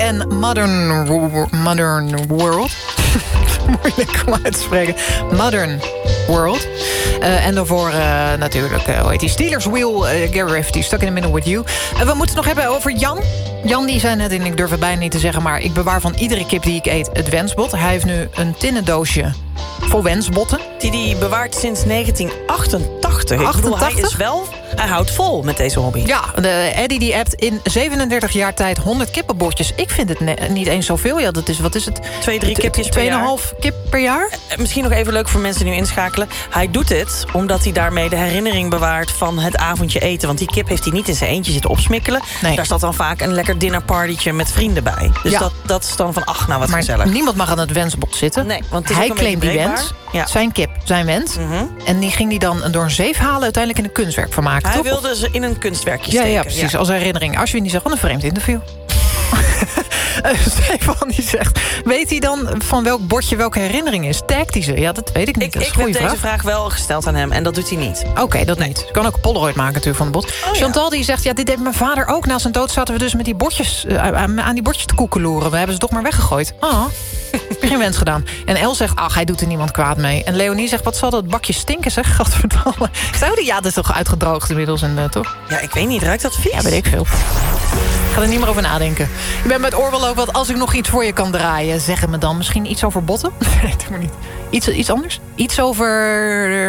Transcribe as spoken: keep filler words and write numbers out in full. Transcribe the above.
en Modern, Modern World. Moeilijk om uit te spreken. Modern World. Uh, en daarvoor uh, natuurlijk, uh, hoe heet die? Steelers Wheel, uh, Gary Rafferty, Stuck in the Middle with You. Uh, we moeten het nog hebben over Jan. Jan die zei net, en ik durf het bijna niet te zeggen... maar ik bewaar van iedere kip die ik eet het wensbot. Hij heeft nu een tinnen doosje vol wensbotten. Die die bewaart sinds negentien achtentachtig. Ik bedoel, hij is wel... Hij houdt vol met deze hobby. Ja, de Eddie die appt in zevenendertig jaar tijd honderd kippenbotjes. Ik vind het ne- niet eens zoveel. Ja, dat is, wat is het? Twee, drie kipjes per jaar. Tweeënhalf kip per jaar? Uh, misschien nog even leuk voor mensen die nu inschakelen. Hij doet dit omdat hij daarmee de herinnering bewaart van het avondje eten. Want die kip heeft hij niet in zijn eentje zitten opsmikkelen. Nee. Daar staat dan vaak een lekker dinnerpartytje met vrienden bij. Dus ja. dat, dat is dan van, ach, nou wat maar gezellig. Niemand mag aan het wensbot zitten. Nee, want het is hij claimt die wens. Ja. Zijn kip, zijn wens. Mm-hmm. En die ging hij dan door een zeef halen uiteindelijk in een kunstwerk van maken. Hij toch? wilde ze in een kunstwerkje ja, steken. Ja, precies. Ja. Als herinnering. Als je niet zegt, wat een vreemd interview. Stefan die zegt... Weet hij dan van welk bordje welke herinnering is? Tagt hij ze? Ja, dat weet ik niet. Ik, dat is ik heb vraag. deze vraag wel gesteld aan hem en dat doet hij niet. Oké, okay, dat nee. niet. Je kan ook een Polaroid maken natuurlijk van het bord. Oh, Chantal ja. die zegt, ja, dit deed mijn vader ook. Na zijn dood zaten we dus met die bordjes uh, aan die bordjes te koekeloeren. We hebben ze toch maar weggegooid. Oh, heb je geen wens gedaan. En El zegt, ach, hij doet er niemand kwaad mee. En Leonie zegt, wat zal dat bakje stinken, zeg? Gadverdamme. Zou die, ja, dat is toch uitgedroogd inmiddels, en, uh, toch? Ja, ik weet niet. Ruikt dat vies? Ja, weet ik veel. Ik ga er niet meer over nadenken. Ik ben met Orwell ook, wat als ik nog iets voor je kan draaien... zeg het me dan. Misschien iets over botten? Nee, doe maar niet. Iets, iets anders? Iets over...